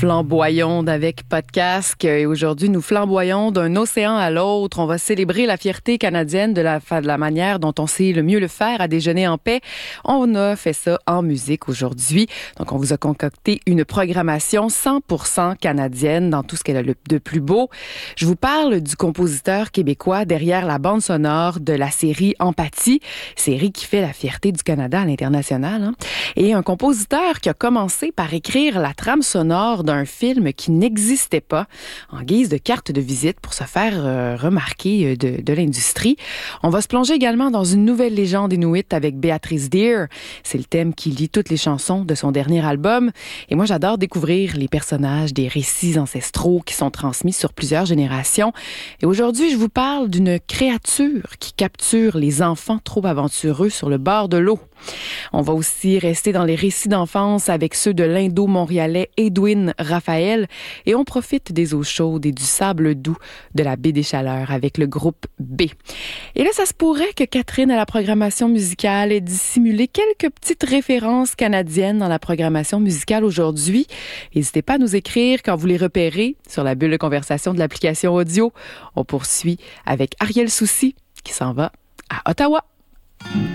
Flamboyons avec Podcast. Et aujourd'hui, nous flamboyons d'un océan à l'autre. On va célébrer la fierté canadienne de la manière dont on sait le mieux le faire à déjeuner en paix. On a fait ça en musique aujourd'hui. Donc, on vous a concocté une programmation 100% canadienne dans tout ce qu'elle a de plus beau. Je vous parle du compositeur québécois derrière la bande sonore de la série Empathie, série qui fait la fierté du Canada à l'international. Hein? Et un compositeur qui a commencé par écrire la trame sonore d'un film qui n'existait pas en guise de carte de visite pour se faire remarquer de l'industrie. On va se plonger également dans une nouvelle légende inuite avec Béatrice Deer. C'est le thème qui lie toutes les chansons de son dernier album. Et moi, j'adore découvrir les personnages des récits ancestraux qui sont transmis sur plusieurs générations. Et aujourd'hui, je vous parle d'une créature qui capture les enfants trop aventureux sur le bord de l'eau. On va aussi rester dans les récits d'enfance avec ceux de l'Indo-Montréalais Edwin Raphaël et on profite des eaux chaudes et du sable doux de la baie des Chaleurs avec le groupe B. Et là, ça se pourrait que Catherine à la programmation musicale ait dissimulé quelques petites références canadiennes dans la programmation musicale aujourd'hui. N'hésitez pas à nous écrire quand vous les repérez sur la bulle de conversation de l'application audio. On poursuit avec Ariel Soucy qui s'en va à Ottawa.